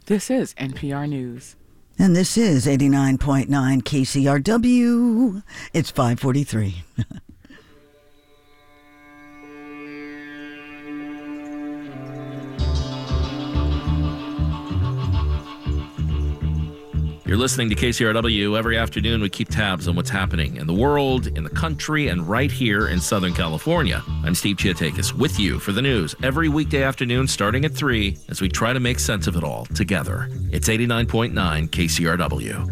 This is NPR News. And this is 89.9 KCRW. It's 5:43. You're listening to KCRW. Every afternoon, we keep tabs on what's happening in the world, in the country, and right here in Southern California. I'm Steve Chiatakis with you for the news every weekday afternoon starting at 3 as we try to make sense of it all together. It's 89.9 KCRW.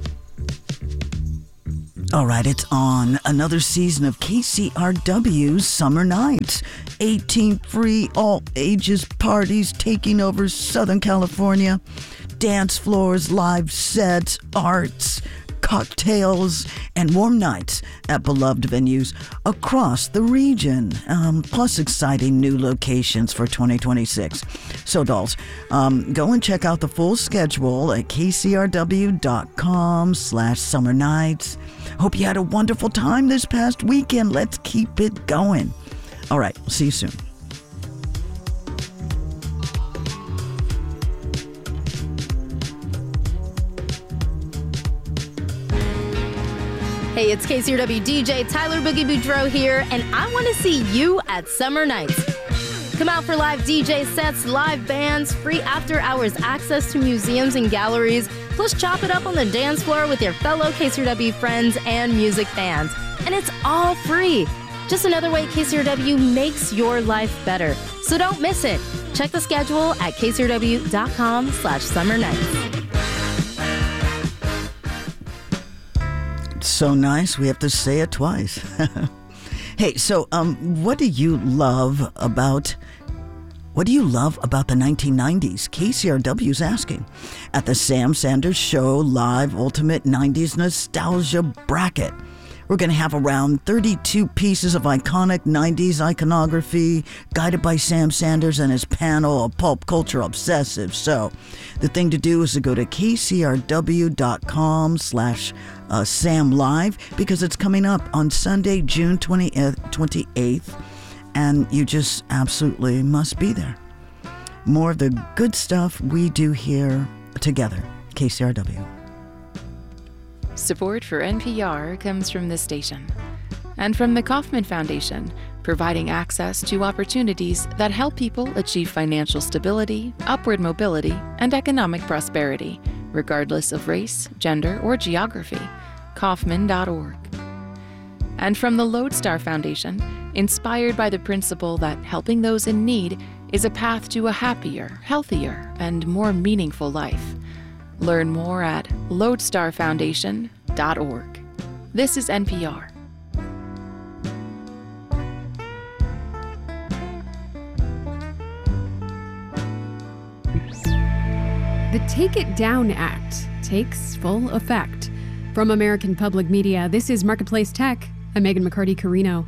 All right, it's on. Another season of KCRW's Summer Nights. 18 free all-ages parties taking over Southern California. Dance floors, live sets, arts, cocktails, and warm nights at beloved venues across the region, plus exciting new locations for 2026. So, dolls, go and check out the full schedule at kcrw.com/summer nights. Hope you had a wonderful time this past weekend. Let's keep it going. All right, we'll see you soon. Hey, it's KCRW DJ Tyler Boogie Boudreaux here, and I want to see you at Summer Nights. Come out for live DJ sets, live bands, free after-hours access to museums and galleries, plus chop it up on the dance floor with your fellow KCRW friends and music fans. And it's all free. Just another way KCRW makes your life better. So don't miss it. Check the schedule at kcrw.com/summer nights. So nice, we have to say it twice. Hey, so what do you love about the 1990s? KCRW's asking. At the Sam Sanders Show Live Ultimate 90s Nostalgia Bracket, we're going to have around 32 pieces of iconic 90s iconography guided by Sam Sanders and his panel of pulp culture obsessives. So the thing to do is to go to kcrw.com/Sam Live, because it's coming up on Sunday, June 28th, and you just absolutely must be there. More of the good stuff we do here together. KCRW. Support for NPR comes from this station and from the Kauffman Foundation, providing access to opportunities that help people achieve financial stability, upward mobility, and economic prosperity, regardless of race, gender, or geography. Kauffman.org. And from the Lodestar Foundation, inspired by the principle that helping those in need is a path to a happier, healthier, and more meaningful life. Learn more at lodestarfoundation.org. This is NPR. The Take It Down Act takes full effect. From American Public Media, this is Marketplace Tech. I'm Megan McCarty-Carino.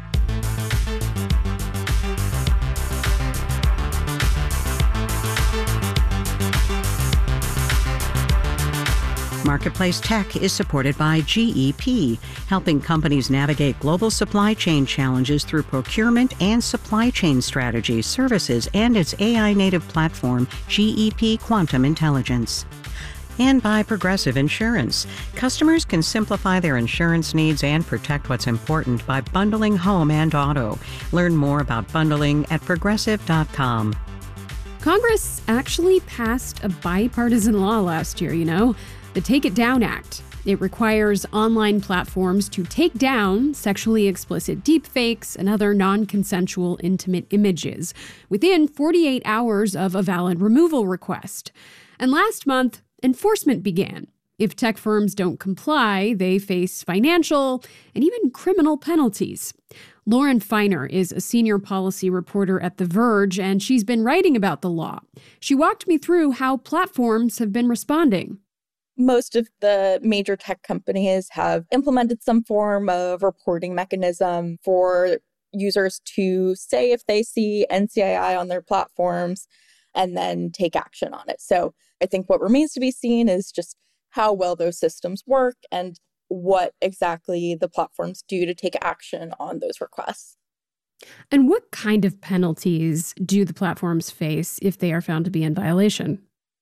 Marketplace Tech is supported by GEP, helping companies navigate global supply chain challenges through procurement and supply chain strategies, services, and its AI-native platform, GEP Quantum Intelligence. And by Progressive Insurance. Customers can simplify their insurance needs and protect what's important by bundling home and auto. Learn more about bundling at progressive.com. Congress actually passed a bipartisan law last year, the Take It Down Act. It requires online platforms to take down sexually explicit deepfakes and other non-consensual intimate images within 48 hours of a valid removal request. And last month, enforcement began. If tech firms don't comply, they face financial and even criminal penalties. Lauren Feiner is a senior policy reporter at The Verge, and she's been writing about the law. She walked me through how platforms have been responding. Most of the major tech companies have implemented some form of reporting mechanism for users to say if they see NCII on their platforms and then take action on it. So I think what remains to be seen is just how well those systems work and what exactly the platforms do to take action on those requests. And what kind of penalties do the platforms face if they are found to be in violation?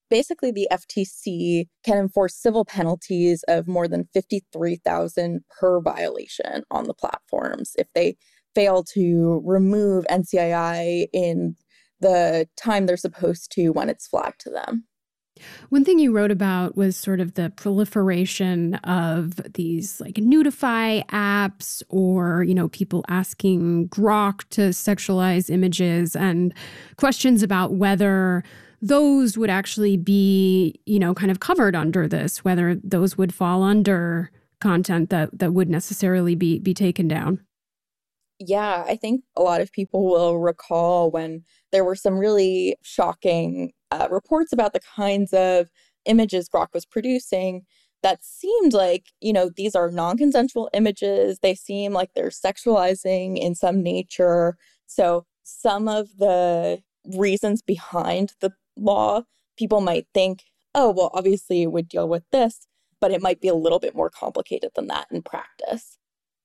Basically, the FTC can enforce civil penalties of more than $53,000 per violation on the platforms if they fail to remove NCII in the time they're supposed to when it's flagged to them. One thing you wrote about was sort of the proliferation of these like Nudify apps or, people asking Grok to sexualize images and questions about whether those would actually be, kind of covered under this, whether those would fall under content that would necessarily be taken down. Yeah, I think a lot of people will recall when there were some really shocking reports about the kinds of images Grok was producing that seemed like, these are non-consensual images. They seem like they're sexualizing in some nature. So some of the reasons behind the law, people might think, oh, well, obviously it would deal with this, but it might be a little bit more complicated than that in practice.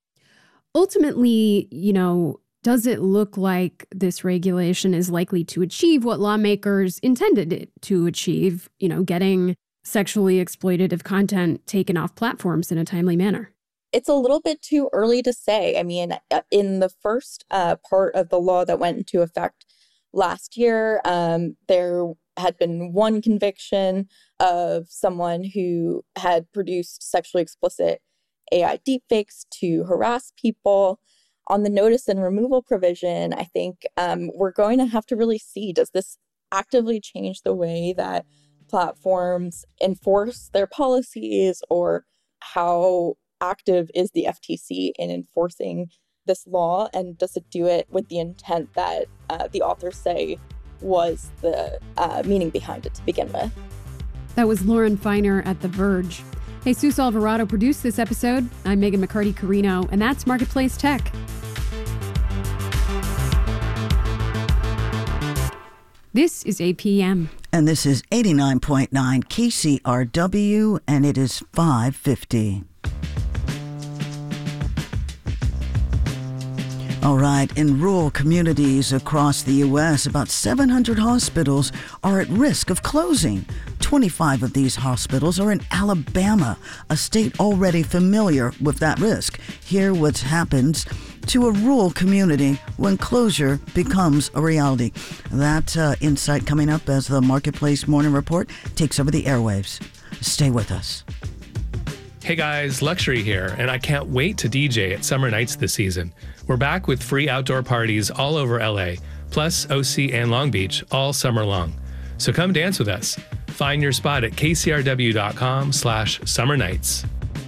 Ultimately, does it look like this regulation is likely to achieve what lawmakers intended it to achieve, getting sexually exploitative content taken off platforms in a timely manner? It's a little bit too early to say. I mean, in the first part of the law that went into effect last year, there had been one conviction of someone who had produced sexually explicit AI deepfakes to harass people. On the notice and removal provision, I think we're going to have to really see, does this actively change the way that platforms enforce their policies, or how active is the FTC in enforcing this law? And does it do it with the intent that the authors say was the meaning behind it to begin with? That was Lauren Feiner at The Verge. Jesus Alvarado produced this episode. I'm Megan McCarty-Carino, and that's Marketplace Tech. This is APM. And this is 89.9 KCRW, and it is 5:50. All right, in rural communities across the U.S., about 700 hospitals are at risk of closing. 25 of these hospitals are in Alabama, a state already familiar with that risk. Hear what happens to a rural community when closure becomes a reality. That insight coming up as the Marketplace Morning Report takes over the airwaves. Stay with us. Hey guys, Luxury here, and I can't wait to DJ at Summer Nights this season. We're back with free outdoor parties all over LA, plus OC and Long Beach all summer long. So come dance with us. Find your spot at kcrw.com/summernights.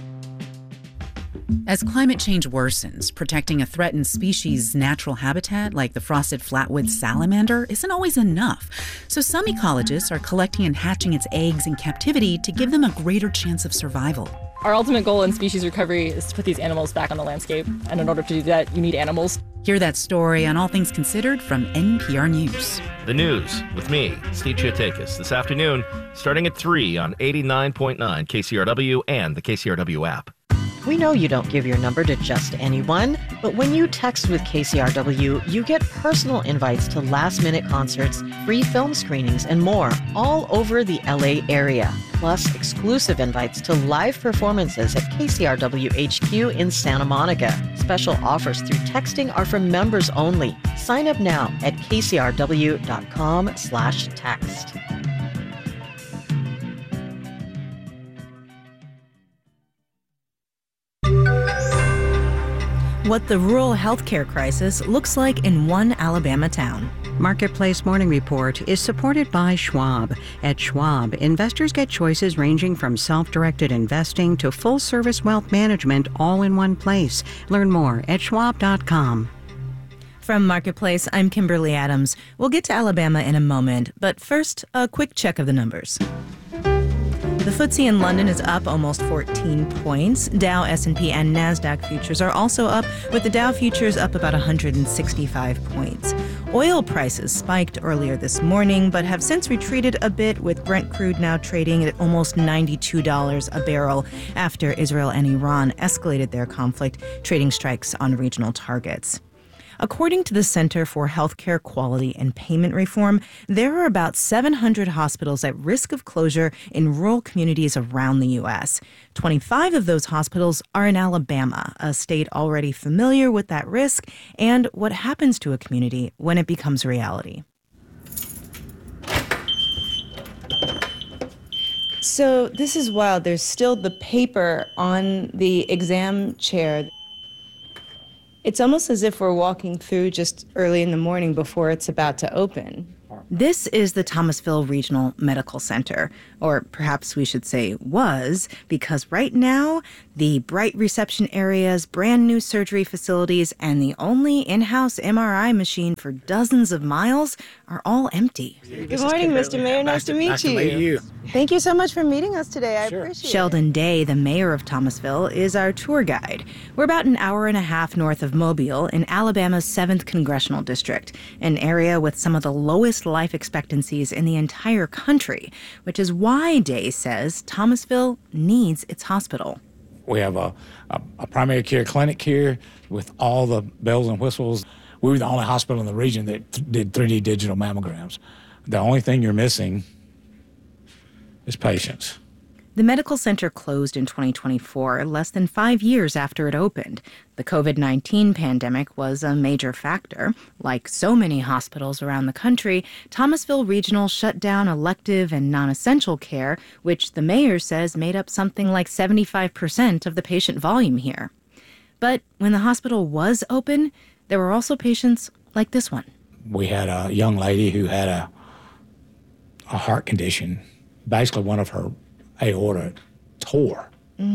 As climate change worsens, protecting a threatened species' natural habitat like the frosted flatwood salamander isn't always enough. So some ecologists are collecting and hatching its eggs in captivity to give them a greater chance of survival. Our ultimate goal in species recovery is to put these animals back on the landscape. And in order to do that, you need animals. Hear that story on All Things Considered from NPR News. The news with me, Steve Chiatakis, this afternoon, starting at 3 on 89.9 KCRW and the KCRW app. We know you don't give your number to just anyone, but when you text with KCRW, you get personal invites to last-minute concerts, free film screenings, and more, all over the LA area. Plus, exclusive invites to live performances at KCRW HQ in Santa Monica. Special offers through texting are for members only. Sign up now at kcrw.com/text. What the rural healthcare crisis looks like in one Alabama town. Marketplace Morning Report is supported by Schwab. At Schwab, investors get choices ranging from self-directed investing to full-service wealth management all in one place. Learn more at schwab.com. From Marketplace, I'm Kimberly Adams. We'll get to Alabama in a moment, but first, a quick check of the numbers. The FTSE in London is up almost 14 points. Dow, S&P, and NASDAQ futures are also up, with the Dow futures up about 165 points. Oil prices spiked earlier this morning, but have since retreated a bit, with Brent crude now trading at almost $92 a barrel after Israel and Iran escalated their conflict, trading strikes on regional targets. According to the Center for Healthcare Quality and Payment Reform, there are about 700 hospitals at risk of closure in rural communities around the U.S. 25 of those hospitals are in Alabama, a state already familiar with that risk and what happens to a community when it becomes reality. So this is wild. There's still the paper on the exam chair. It's almost as if we're walking through just early in the morning before it's about to open. This is the Thomasville Regional Medical Center, or perhaps we should say was, because right now, the bright reception areas, brand new surgery facilities, and the only in-house MRI machine for dozens of miles are all empty. Good morning, Mr. Mayor. Nice to meet you. Thank you so much for meeting us today. I appreciate it. Sheldon Day, the mayor of Thomasville, is our tour guide. We're about an hour and a half north of Mobile in Alabama's 7th Congressional District, an area with some of the lowest life expectancies in the entire country, which is why Day says Thomasville needs its hospital. We have a primary care clinic here with all the bells and whistles. We were the only hospital in the region that did 3D digital mammograms. The only thing you're missing is patients. The medical center closed in 2024, less than 5 years after it opened. The COVID-19 pandemic was a major factor. Like so many hospitals around the country, Thomasville Regional shut down elective and non-essential care, which the mayor says made up something like 75% of the patient volume here. But when the hospital was open, there were also patients like this one. We had a young lady who had a heart condition. Basically, one of her aorta tore.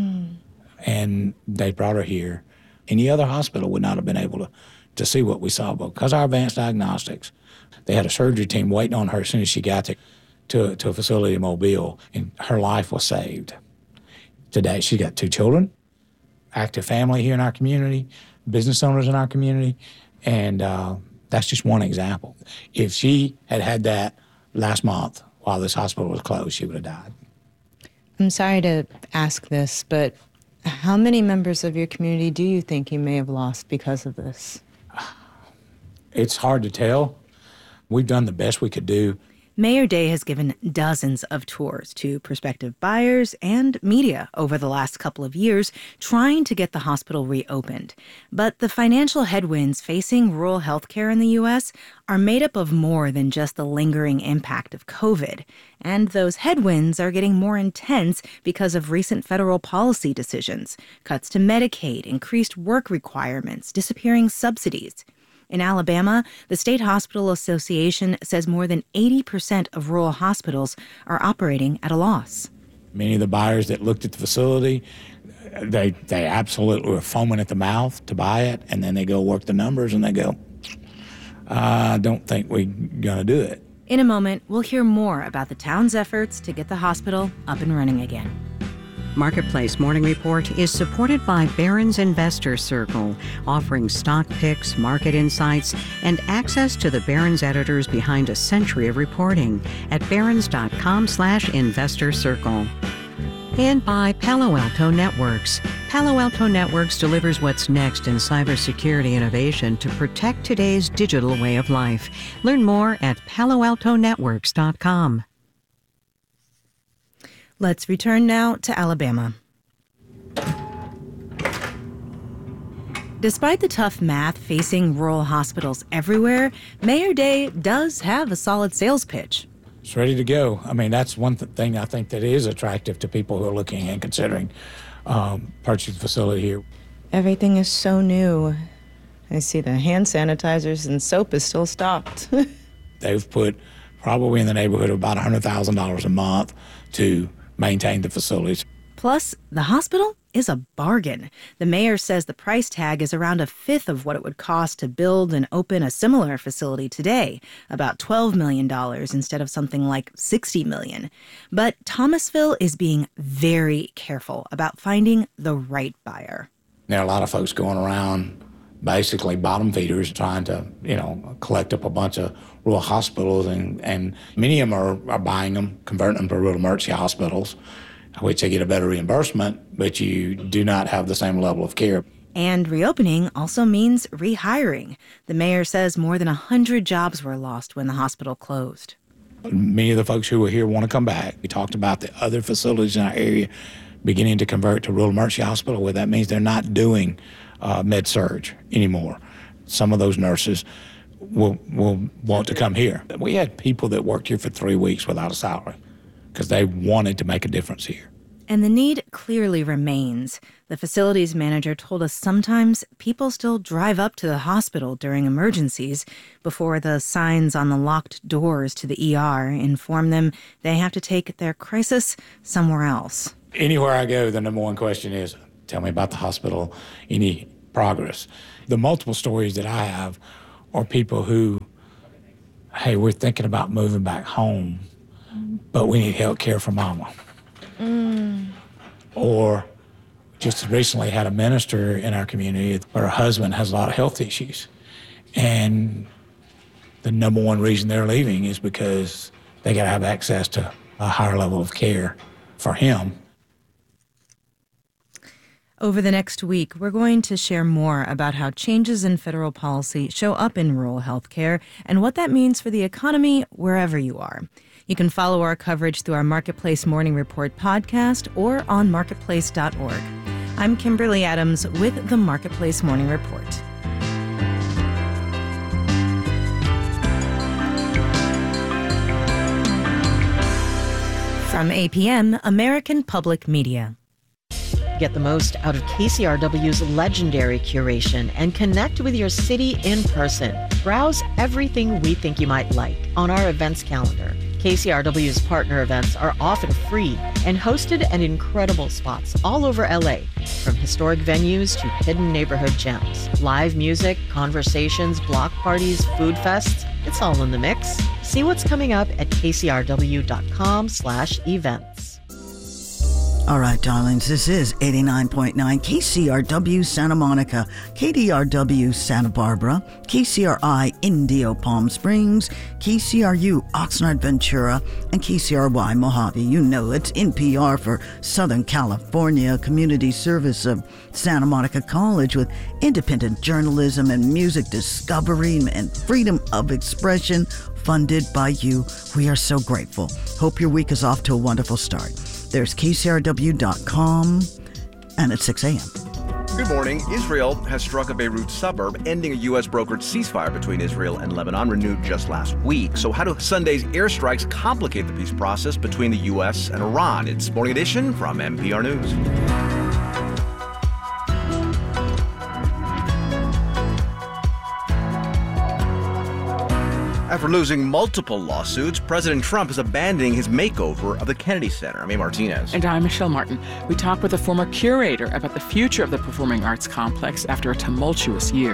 And they brought her here. Any other hospital would not have been able to see what we saw. But because of our advanced diagnostics, they had a surgery team waiting on her as soon as she got to a facility in Mobile, and her life was saved. Today, she got 2 children, active family here in our community, business owners in our community, and that's just one example. If she had had that last month while this hospital was closed, she would have died. I'm sorry to ask this, but how many members of your community do you think you may have lost because of this? It's hard to tell. We've done the best we could do. Mayor Day has given dozens of tours to prospective buyers and media over the last couple of years, trying to get the hospital reopened. But the financial headwinds facing rural healthcare in the U.S. are made up of more than just the lingering impact of COVID. And those headwinds are getting more intense because of recent federal policy decisions, cuts to Medicaid, increased work requirements, disappearing subsidies. In Alabama, the State Hospital Association says more than 80% of rural hospitals are operating at a loss. Many of the buyers that looked at the facility, they absolutely were foaming at the mouth to buy it, and then they go work the numbers and they go, I don't think we're going to do it. In a moment, we'll hear more about the town's efforts to get the hospital up and running again. Marketplace Morning Report is supported by Barron's Investor Circle, offering stock picks, market insights, and access to the Barron's editors behind a century of reporting at barrons.com/investor circle. And by Palo Alto Networks. Palo Alto Networks delivers what's next in cybersecurity innovation to protect today's digital way of life. Learn more at paloaltonetworks.com. Let's return now to Alabama. Despite the tough math facing rural hospitals everywhere, Mayor Day does have a solid sales pitch. It's ready to go. I mean, that's one thing I think that is attractive to people who are looking and considering purchasing the facility here. Everything is so new. I see the hand sanitizers and soap is still stocked. They've put probably in the neighborhood of about $100,000 a month to maintain the facilities. Plus, the hospital is a bargain. The mayor says the price tag is around a fifth of what it would cost to build and open a similar facility today, about $12 million instead of something like $60 million. But Thomasville is being very careful about finding the right buyer. There are a lot of folks going around, basically bottom feeders, trying to, collect up a bunch of rural hospitals, and many of them are buying them, converting them to rural emergency hospitals, which they get a better reimbursement, but you do not have the same level of care. And reopening also means rehiring. The mayor says more than 100 jobs were lost when the hospital closed. Many of the folks who were here want to come back. We talked about the other facilities in our area beginning to convert to rural emergency hospital, where that means they're not doing med-surg anymore. Some of those nurses will want to come here. We had people that worked here for 3 weeks without a salary because they wanted to make a difference here. And the need clearly remains. The facilities manager told us sometimes people still drive up to the hospital during emergencies before the signs on the locked doors to the ER inform them they have to take their crisis somewhere else. Anywhere I go, the number one question is, tell me about the hospital, any progress. The multiple stories that I have are people who, hey, we're thinking about moving back home, but we need health care for mama. Or just recently had a minister in our community where her husband has a lot of health issues. And the number one reason they're leaving is because they got to have access to a higher level of care for him. Over the next week, we're going to share more about how changes in federal policy show up in rural health care and what that means for the economy wherever you are. You can follow our coverage through our Marketplace Morning Report podcast or on marketplace.org. I'm Kimberly Adams with the Marketplace Morning Report. From APM, American Public Media. Get the most out of KCRW's legendary curation and connect with your city in person. Browse everything we think you might like on our events calendar. KCRW's partner events are often free and hosted at incredible spots all over LA, from historic venues to hidden neighborhood gems. Live music, conversations, block parties, food fests, it's all in the mix. See what's coming up at kcrw.com/events. All right, darlings, this is 89.9 KCRW Santa Monica, KDRW Santa Barbara, KCRI Indio Palm Springs, KCRU Oxnard Ventura, and KCRY Mojave. You know it's NPR for Southern California, community service of Santa Monica College with independent journalism and music discovery and freedom of expression funded by you. We are so grateful. Hope your week is off to a wonderful start. There's KCRW.com, and it's 6 a.m. Good morning. Israel has struck a Beirut suburb, ending a U.S.-brokered ceasefire between Israel and Lebanon, renewed just last week. So how do Sunday's airstrikes complicate the peace process between the U.S. and Iran? It's Morning Edition from NPR News. After losing multiple lawsuits, President Trump is abandoning his makeover of the Kennedy Center. I'm A. Martinez. And I'm Michelle Martin. We talk with a former curator about the future of the performing arts complex after a tumultuous year.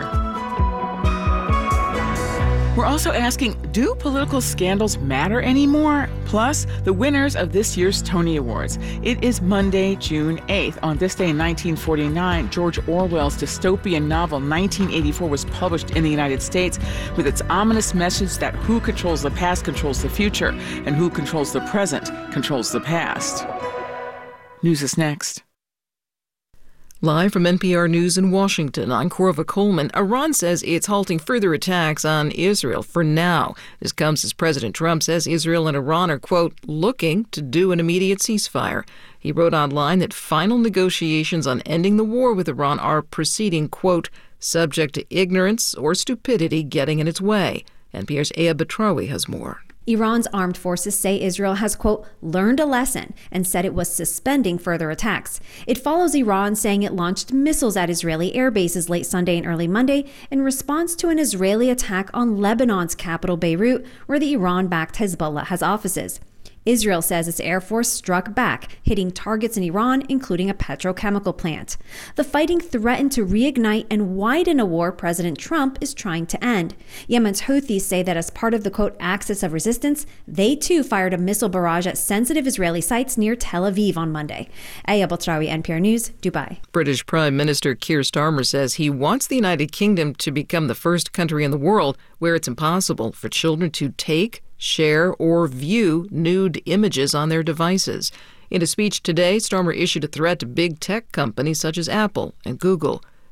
We're also asking, do political scandals matter anymore? Plus, the winners of this year's Tony Awards. It is Monday, June 8th. On this day in 1949, George Orwell's dystopian novel 1984 was published in the United States with its ominous message that who controls the past controls the future, and who controls the present controls the past. News is next. Live from NPR News in Washington, I'm Corva Coleman. Iran says it's halting further attacks on Israel for now. This comes as President Trump says Israel and Iran are, quote, looking to do an immediate ceasefire. He wrote online that final negotiations on ending the war with Iran are proceeding, quote, subject to ignorance or stupidity getting in its way. NPR's Aya Batrawi has more. Iran's armed forces say Israel has, quote, learned a lesson and said it was suspending further attacks. It follows Iran saying it launched missiles at Israeli air bases late Sunday and early Monday in response to an Israeli attack on Lebanon's capital, Beirut, where the Iran-backed Hezbollah has offices. Israel says its air force struck back, hitting targets in Iran, including a petrochemical plant. The fighting threatened to reignite and widen a war President Trump is trying to end. Yemen's Houthis say that as part of the, quote, axis of resistance, they too fired a missile barrage at sensitive Israeli sites near Tel Aviv on Monday. Aya Batrawi, NPR News, Dubai. British Prime Minister Keir Starmer says he wants the United Kingdom to become the first country in the world where it's impossible for children to take, share, or view nude images on their devices. In a speech today, Starmer issued a threat to big tech companies such as Apple and Google.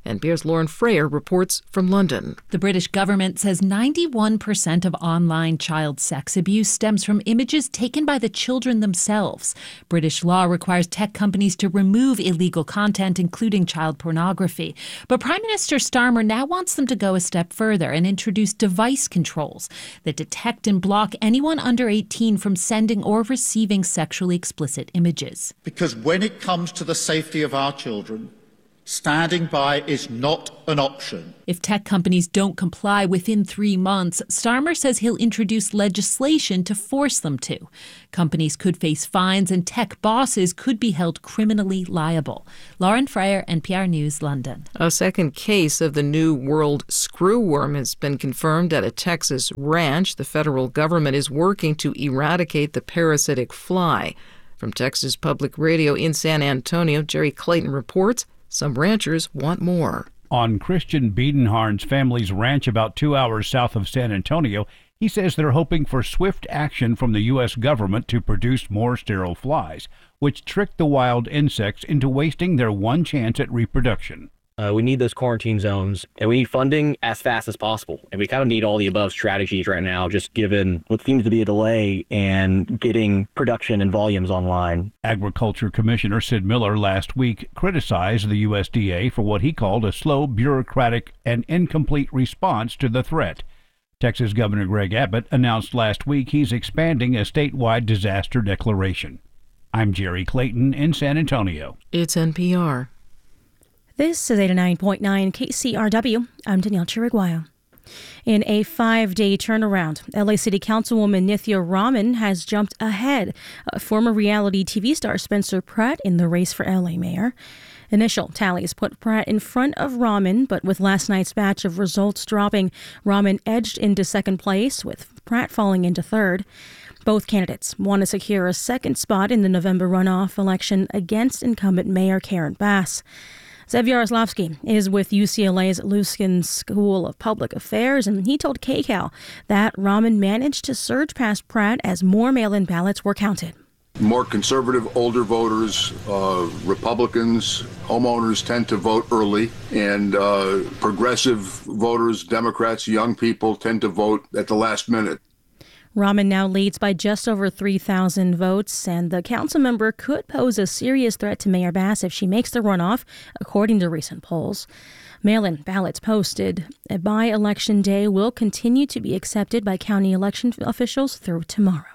NPR's Lauren Frayer reports from London. The British government says 91% of online child sex abuse stems from images taken by the children themselves. British law requires tech companies to remove illegal content, including child pornography. But Prime Minister Starmer now wants them to go a step further and introduce device controls that detect and block anyone under 18 from sending or receiving sexually explicit images. Because when it comes to the safety of our children, standing by is not an option. If tech companies don't comply within 3 months, Starmer says he'll introduce legislation to force them to. Companies could face fines and tech bosses could be held criminally liable. Lauren Frayer, NPR News, London. A second case of the New World screwworm has been confirmed at a Texas ranch. The federal government is working to eradicate the parasitic fly. From Texas Public Radio in San Antonio, Jerry Clayton reports some ranchers want more. On Christian Biedenharn's family's ranch about 2 hours south of San Antonio, he says they're hoping for swift action from the U.S. government to produce more sterile flies, which trick the wild insects into wasting their one chance at reproduction. We need those quarantine zones, and we need funding as fast as possible. And we kind of need all the above strategies right now, just given what seems to be a delay and getting production and volumes online. Agriculture Commissioner Sid Miller last week criticized the USDA for what he called a slow, bureaucratic, and incomplete response to the threat. Texas Governor Greg Abbott announced last week he's expanding a statewide disaster declaration. I'm Jerry Clayton in San Antonio. It's NPR. This is 89.9 KCRW. I'm Danielle Chiriguayo. In a 5-day turnaround, LA City Councilwoman Nithya Raman has jumped ahead of former reality TV star Spencer Pratt in the race for LA mayor. Initial tallies put Pratt in front of Raman, but with last night's batch of results dropping, Raman edged into second place, with Pratt falling into third. Both candidates want to secure a second spot in the November runoff election against incumbent Mayor Karen Bass. Zev Yaroslavsky is with UCLA's Luskin School of Public Affairs, and he told KCAL that Raman managed to surge past Pratt as more mail-in ballots were counted. More conservative, older voters, Republicans, homeowners tend to vote early, and progressive voters, Democrats, young people tend to vote at the last minute. Raman now leads by just over 3,000 votes, and the council member could pose a serious threat to Mayor Bass if she makes the runoff, according to recent polls. Mail-in ballots posted by Election Day will continue to be accepted by county election officials through tomorrow.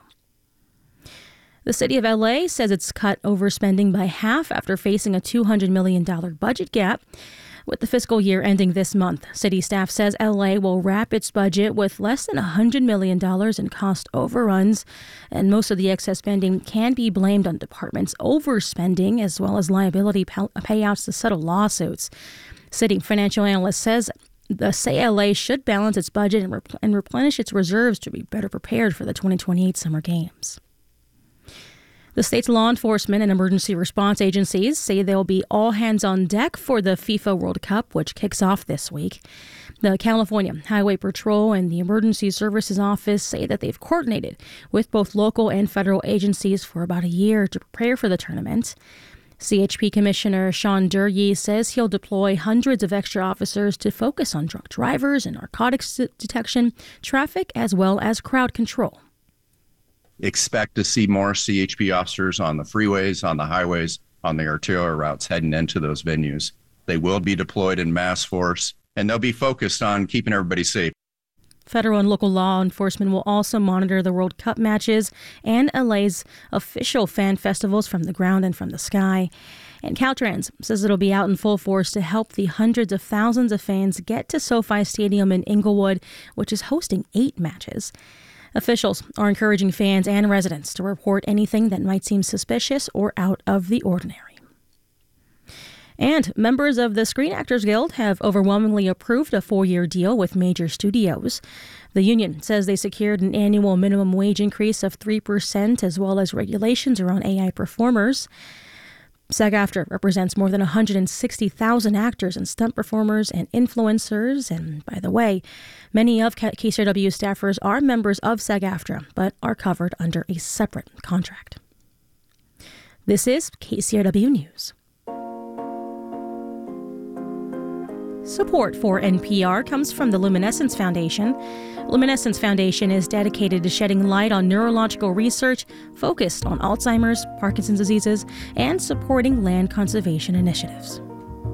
The city of LA says it's cut overspending by half after facing a $200 million budget gap. With the fiscal year ending this month, city staff says LA will wrap its budget with less than $100 million in cost overruns, and most of the excess spending can be blamed on departments overspending as well as liability payouts to settle lawsuits. City financial analyst says the LA should balance its budget and replenish its reserves to be better prepared for the 2028 Summer Games. The state's law enforcement and emergency response agencies say they'll be all hands on deck for the FIFA World Cup, which kicks off this week. The California Highway Patrol and the Emergency Services Office say that they've coordinated with both local and federal agencies for about a year to prepare for the tournament. CHP Commissioner Sean Durkee says he'll deploy hundreds of extra officers to focus on drunk drivers and narcotics detection, traffic, as well as crowd control. Expect to see more CHP officers on the freeways, on the highways, on the arterial routes heading into those venues. They will be deployed in mass force, and they'll be focused on keeping everybody safe. Federal and local law enforcement will also monitor the World Cup matches and LA's official fan festivals from the ground and from the sky. And Caltrans says it'll be out in full force to help the hundreds of thousands of fans get to SoFi Stadium in Inglewood, which is hosting 8 matches. Officials are encouraging fans and residents to report anything that might seem suspicious or out of the ordinary. And members of the Screen Actors Guild have overwhelmingly approved a 4-year deal with major studios. The union says they secured an annual minimum wage increase of 3% as well as regulations around AI performers. SAG-AFTRA represents more than 160,000 actors and stunt performers and influencers. And by the way, many of KCRW staffers are members of SAG-AFTRA, but are covered under a separate contract. This is KCRW News. Support for NPR comes from the Luminescence Foundation. Luminescence Foundation is dedicated to shedding light on neurological research focused on Alzheimer's, Parkinson's diseases, and supporting land conservation initiatives.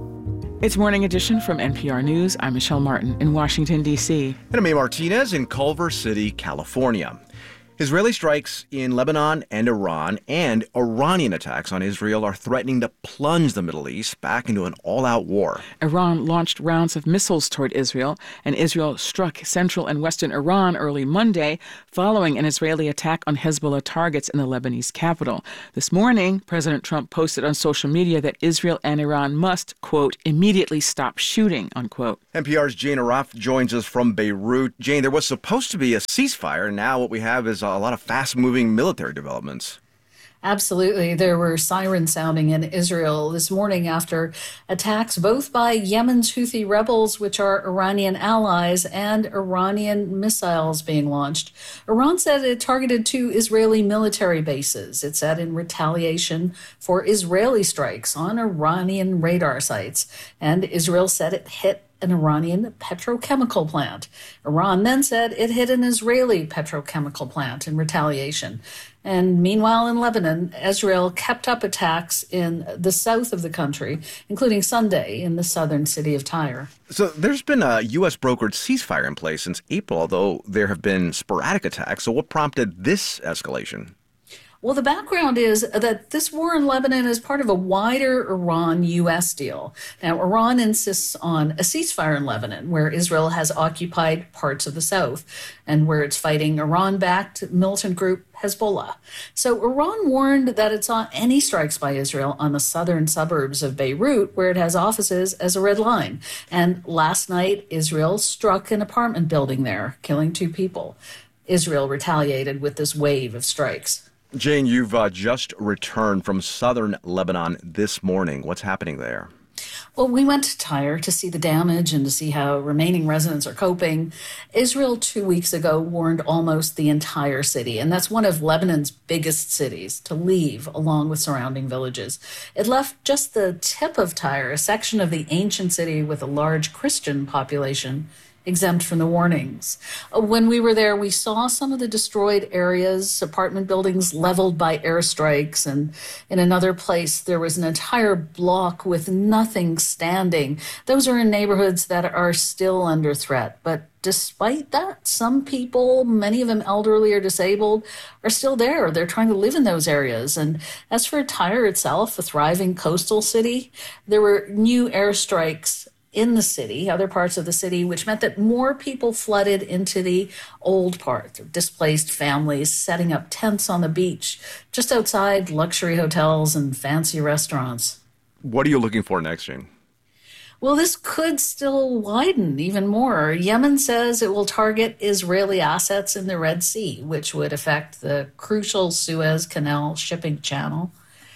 It's Morning Edition from NPR News. I'm Michelle Martin in Washington, D.C. And I'm A. Martinez in Culver City, California. Israeli strikes in Lebanon and Iran and Iranian attacks on Israel are threatening to plunge the Middle East back into an all-out war. Iran launched rounds of missiles toward Israel, and Israel struck central and western Iran early Monday following an Israeli attack on Hezbollah targets in the Lebanese capital. This morning, President Trump posted on social media that Israel and Iran must, quote, immediately stop shooting, unquote. NPR's Jane Araf joins us from Beirut. Jane, there was supposed to be a ceasefire, and now what we have is a lot of fast-moving military developments. Absolutely. There were sirens sounding in Israel this morning after attacks both by Yemen's Houthi rebels, which are Iranian allies, and Iranian missiles being launched. Iran said it targeted 2 Israeli military bases. It said in retaliation for Israeli strikes on Iranian radar sites. And Israel said it hit an Iranian petrochemical plant. Iran then said it hit an Israeli petrochemical plant in retaliation. And meanwhile, in Lebanon, Israel kept up attacks in the south of the country, including Sunday in the southern city of Tyre. So there's been a U.S. brokered ceasefire in place since April, although there have been sporadic attacks. So what prompted this escalation? Well, the background is that this war in Lebanon is part of a wider Iran-U.S. deal. Now, Iran insists on a ceasefire in Lebanon, where Israel has occupied parts of the south and where it's fighting Iran-backed militant group Hezbollah. So Iran warned that it saw any strikes by Israel on the southern suburbs of Beirut, where it has offices, as a red line. And last night, Israel struck an apartment building there, killing 2 people. Israel retaliated with this wave of strikes. Jane, you've just returned from southern Lebanon this morning. What's happening there? Well, we went to Tyre to see the damage and to see how remaining residents are coping. Israel 2 weeks ago warned almost the entire city, and that's one of Lebanon's biggest cities, to leave along with surrounding villages. It left just the tip of Tyre, a section of the ancient city with a large Christian population, exempt from the warnings. When we were there, we saw some of the destroyed areas, apartment buildings leveled by airstrikes, and in another place there was an entire block with nothing standing. Those are in neighborhoods that are still under threat. But despite that, some people, many of them elderly or disabled, are still there. They're trying to live in those areas. And as for Tyre itself, a thriving coastal city, there were new airstrikes in the city, other parts of the city, which meant that more people flooded into the old part, displaced families setting up tents on the beach, just outside luxury hotels and fancy restaurants. What are you looking for next, Jane? Well, this could still widen even more. Yemen says it will target Israeli assets in the Red Sea, which would affect the crucial Suez Canal shipping channel.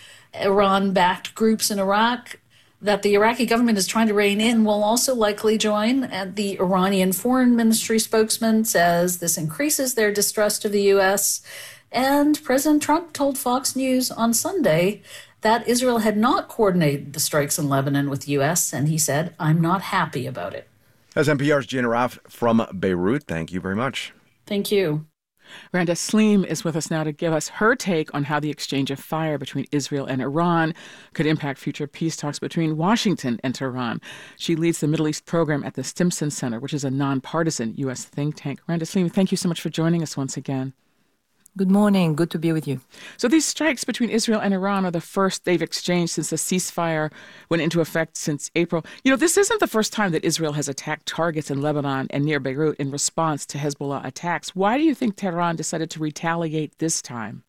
Iran-backed groups in Iraq that the Iraqi government is trying to rein in will also likely join. And the Iranian Foreign Ministry spokesman says this increases their distrust of the U.S. And President Trump told Fox News on Sunday that Israel had not coordinated the strikes in Lebanon with the U.S., and he said, "I'm not happy about it." As NPR's Jane Araf from Beirut, thank you very much. Thank you. Randa Saleem is with us now to give us her take on how the exchange of fire between Israel and Iran could impact future peace talks between Washington and Tehran. She leads the Middle East program at the Stimson Center, which is a nonpartisan U.S. think tank. Randa Saleem, thank you so much for joining us once again. Good morning. Good to be with you. So these strikes between Israel and Iran are the first they've exchanged since the ceasefire went into effect since April. You know, this isn't the first time that Israel has attacked targets in Lebanon and near Beirut in response to Hezbollah attacks. Why do you think Tehran decided to retaliate this time?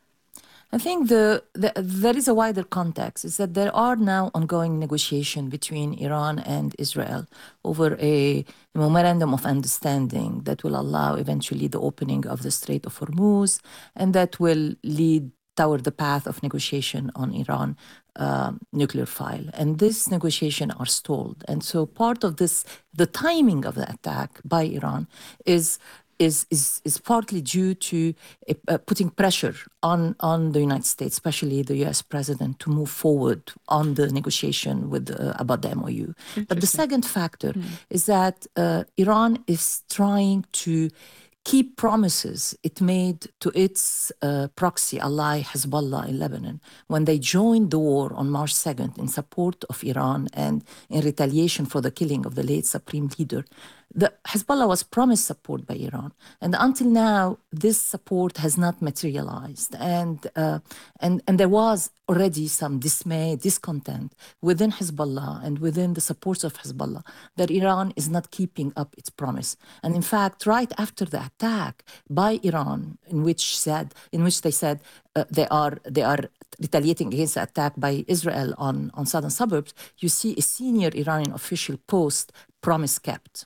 I think there is a wider context, is that there are now ongoing negotiations between Iran and Israel over a memorandum of understanding that will allow eventually the opening of the Strait of Hormuz, and that will lead toward the path of negotiation on Iran nuclear file. And these negotiations are stalled. And so part of this, the timing of the attack by Iran is is partly due to putting pressure on the United States, especially the U.S. president, to move forward on the negotiation about the MOU. But the second factor is that Iran is trying to keep promises it made to its proxy ally Hezbollah in Lebanon when they joined the war on March 2nd in support of Iran and in retaliation for the killing of the late supreme leader. The Hezbollah was promised support by Iran, and until now, this support has not materialized. And there was already some dismay, discontent within Hezbollah and within the supporters of Hezbollah that Iran is not keeping up its promise. And in fact, right after the attack by Iran, in which they said they are retaliating against the attack by Israel on southern suburbs, you see a senior Iranian official post, promise kept.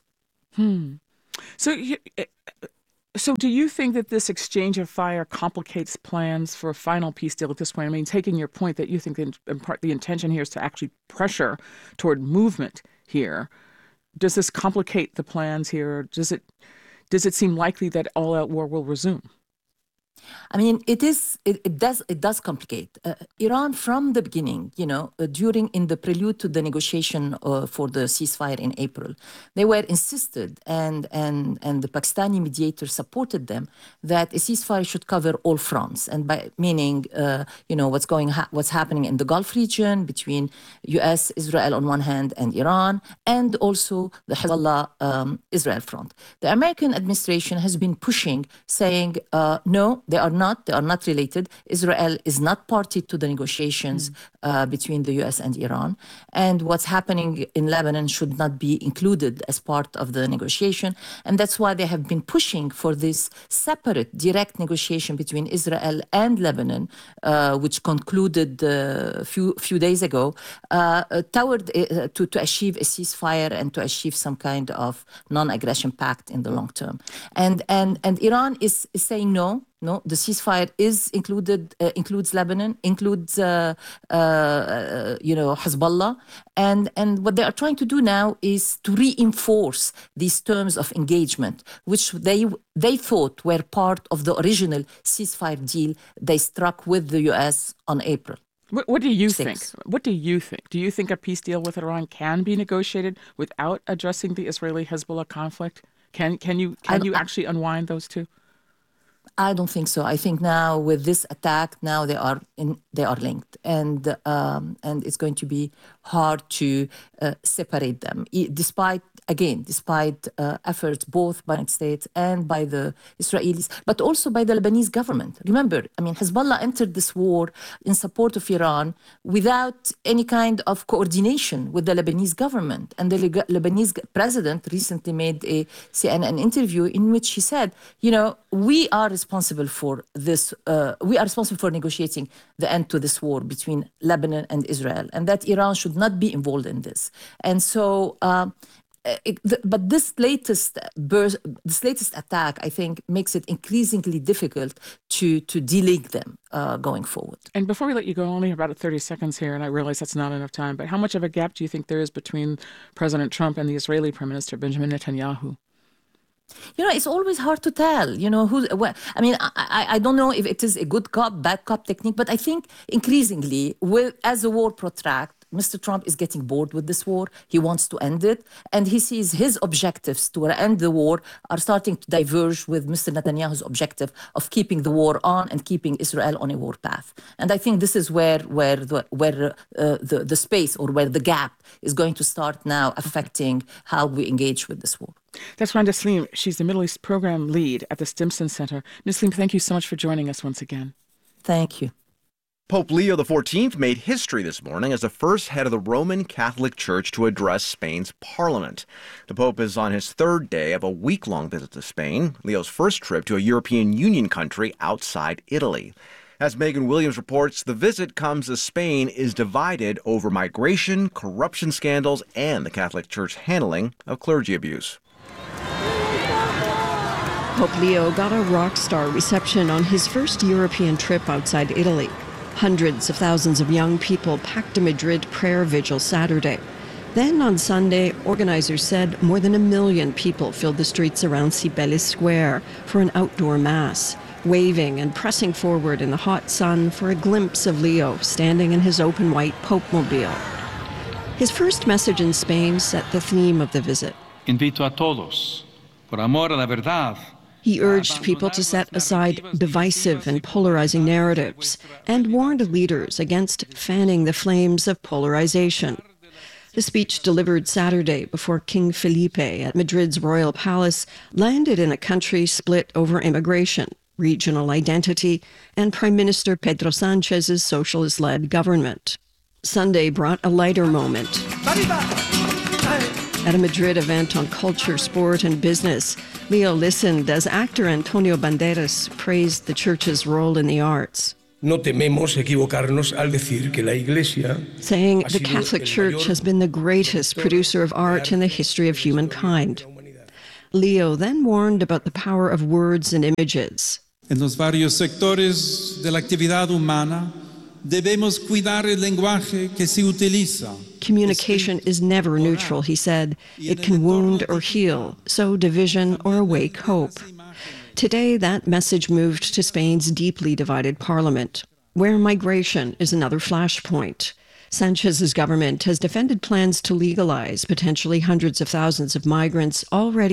So do you think that this exchange of fire complicates plans for a final peace deal at this point? I mean, taking your point that you think in part the intention here is to actually pressure toward movement here, does this complicate the plans here? Does it seem likely that all-out war will resume? I mean, it does complicate. Iran from the beginning, in the prelude to the negotiation for the ceasefire in April, they were insisted, and the Pakistani mediator supported them, that a ceasefire should cover all fronts, and by meaning, what's happening in the Gulf region between U.S., Israel on one hand, and Iran, and also the Hezbollah Israel front. The American administration has been pushing, saying, no, they are not related. Israel is not party to the negotiations between the U.S. and Iran. And what's happening in Lebanon should not be included as part of the negotiation. And that's why they have been pushing for this separate, direct negotiation between Israel and Lebanon, which concluded a few days ago, to achieve a ceasefire and to achieve some kind of non-aggression pact in the long term. And Iran is saying no, the ceasefire includes Lebanon, includes Hezbollah, and what they are trying to do now is to reinforce these terms of engagement, which they thought were part of the original ceasefire deal they struck with the U.S. on April. What do you think? What do you think? Do you think a peace deal with Iran can be negotiated without addressing the Israeli-Hezbollah conflict? Can you actually unwind those two? I don't think so. I think now with this attack, now they are linked, and it's going to be hard to separate them. Despite efforts both by the United States and by the Israelis, but also by the Lebanese government. Remember, Hezbollah entered this war in support of Iran without any kind of coordination with the Lebanese government. And the Lebanese president recently made a CNN interview in which he said, we are responsible for this. We are responsible for negotiating the end to this war between Lebanon and Israel, and that Iran should not be involved in this. And so, but this latest attack, I think, makes it increasingly difficult to delink them going forward. And before we let you go, only about 30 seconds here, and I realize that's not enough time, but how much of a gap do you think there is between President Trump and the Israeli Prime Minister Benjamin Netanyahu? It's always hard to tell, I don't know if it is a good cop, bad cop technique, but I think increasingly, as the war protracts, Mr. Trump is getting bored with this war. He wants to end it. And he sees his objectives to end the war are starting to diverge with Mr. Netanyahu's objective of keeping the war on and keeping Israel on a war path. And I think this is where the space or where the gap is going to start now affecting how we engage with this war. That's Randa Saleem. She's the Middle East Program Lead at the Stimson Center. Ms. Saleem, thank you so much for joining us once again. Thank you. Pope Leo XIV made history this morning as the first head of the Roman Catholic Church to address Spain's parliament. The Pope is on his third day of a week-long visit to Spain, Leo's first trip to a European Union country outside Italy. As Megan Williams reports, the visit comes as Spain is divided over migration, corruption scandals, and the Catholic Church's handling of clergy abuse. Pope Leo got a rock star reception on his first European trip outside Italy. Hundreds of thousands of young people packed a Madrid prayer vigil Saturday. Then on Sunday, organizers said more than 1 million people filled the streets around Cibeles Square for an outdoor mass, waving and pressing forward in the hot sun for a glimpse of Leo standing in his open white Pope-mobile. His first message in Spain set the theme of the visit. Invito a todos, por amor a la verdad. He urged people to set aside divisive and polarizing narratives and warned leaders against fanning the flames of polarization. The speech delivered Saturday before King Felipe at Madrid's royal palace landed in a country split over immigration, regional identity, and Prime Minister Pedro Sanchez's socialist-led government. Sunday brought a lighter moment. At a Madrid event on culture, sport, and business, Leo listened as actor Antonio Banderas praised the church's role in the arts. No tememos equivocarnos al decir que la Iglesia, saying the Catholic Church has been the greatest producer of art in the history of humankind. Leo then warned about the power of words and images. En los varios sectores de la actividad humana, debemos cuidar el lenguaje que se utiliza. Communication is never neutral, he said. It can wound or heal, sow division or awake hope. Today, that message moved to Spain's deeply divided parliament, where migration is another flashpoint. Sanchez's government has defended plans to legalize potentially hundreds of thousands of migrants already